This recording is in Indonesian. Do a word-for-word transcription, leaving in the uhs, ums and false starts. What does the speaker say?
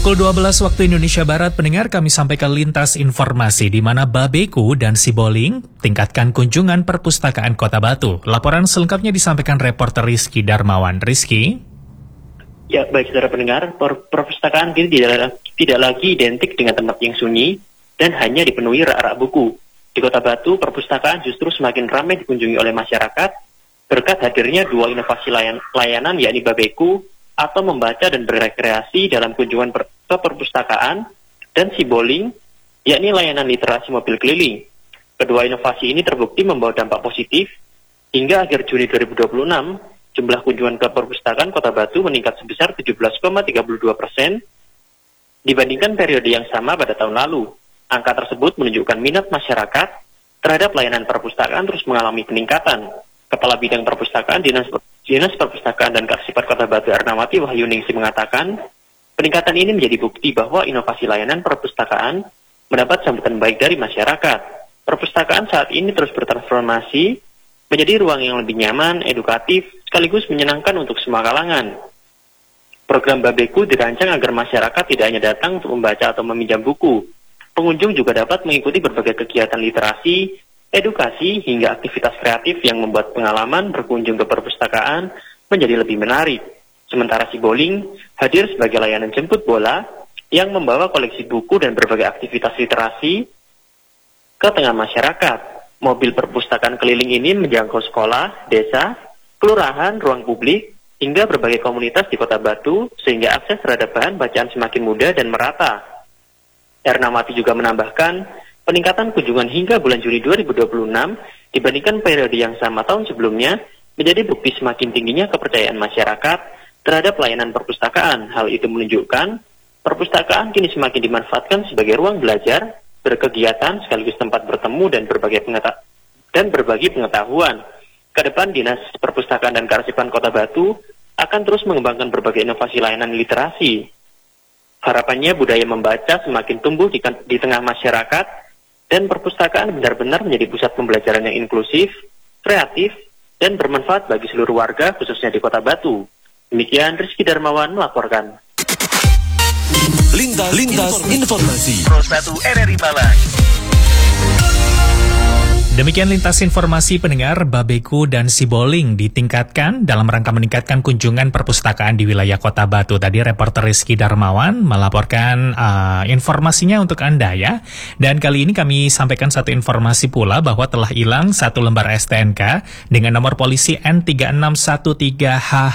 Pukul dua belas waktu Indonesia Barat, pendengar, kami sampaikan lintas informasi di mana Babeku dan Sibolink tingkatkan kunjungan perpustakaan Kota Batu. Laporan selengkapnya disampaikan reporter Rizky Darmawan. Rizky? Ya, baik saudara pendengar, per perpustakaan kini tidak, tidak lagi identik dengan tempat yang sunyi dan hanya dipenuhi rak-rak buku. Di Kota Batu, perpustakaan justru semakin ramai dikunjungi oleh masyarakat berkat hadirnya dua inovasi layan layanan, yakni Babeku atau membaca dan berrekreasi dalam kunjungan per ke perpustakaan, dan Sibolink, yakni layanan literasi mobil keliling. Kedua inovasi ini terbukti membawa dampak positif hingga akhir Juni dua ribu dua puluh enam, jumlah kunjungan ke perpustakaan Kota Batu meningkat sebesar tujuh belas koma tiga puluh dua persen dibandingkan periode yang sama pada tahun lalu. Angka tersebut menunjukkan minat masyarakat terhadap layanan perpustakaan terus mengalami peningkatan. Kepala Bidang Perpustakaan Dinas, Dinas Perpustakaan dan Kearsipan Kota Batu Ernawati Wahyuningsi mengatakan, peningkatan ini menjadi bukti bahwa inovasi layanan perpustakaan mendapat sambutan baik dari masyarakat. Perpustakaan saat ini terus bertransformasi menjadi ruang yang lebih nyaman, edukatif, sekaligus menyenangkan untuk semua kalangan. Program Babeku dirancang agar masyarakat tidak hanya datang untuk membaca atau meminjam buku. Pengunjung juga dapat mengikuti berbagai kegiatan literasi, edukasi, hingga aktivitas kreatif yang membuat pengalaman berkunjung ke perpustakaan menjadi lebih menarik. Sementara Sibolink hadir sebagai layanan jemput bola yang membawa koleksi buku dan berbagai aktivitas literasi ke tengah masyarakat. Mobil perpustakaan keliling ini menjangkau sekolah, desa, kelurahan, ruang publik, hingga berbagai komunitas di Kota Batu, sehingga akses terhadap bahan bacaan semakin mudah dan merata. Ernawati juga menambahkan, peningkatan kunjungan hingga bulan Juli dua ribu dua puluh enam dibandingkan periode yang sama tahun sebelumnya menjadi bukti semakin tingginya kepercayaan masyarakat terhadap layanan perpustakaan. Hal itu menunjukkan perpustakaan kini semakin dimanfaatkan sebagai ruang belajar, berkegiatan, sekaligus tempat bertemu dan berbagai pengeta dan berbagi pengetahuan. Kedepan Dinas Perpustakaan dan Kearsipan Kota Batu akan terus mengembangkan berbagai inovasi layanan literasi. Harapannya budaya membaca semakin tumbuh di, di tengah masyarakat dan perpustakaan benar-benar menjadi pusat pembelajaran yang inklusif, kreatif, dan bermanfaat bagi seluruh warga, khususnya di Kota Batu. Demikian Rizky Darmawan melaporkan. Lintas, Lintas Informasi Pro satu R R I Malang. Demikian lintas informasi, pendengar. Babeku dan Sibolink ditingkatkan dalam rangka meningkatkan kunjungan perpustakaan di wilayah Kota Batu. Tadi reporter Rizky Darmawan melaporkan uh, informasinya untuk Anda ya. Dan kali ini kami sampaikan satu informasi pula bahwa telah hilang satu lembar S T N K dengan nomor polisi N tiga enam satu tiga H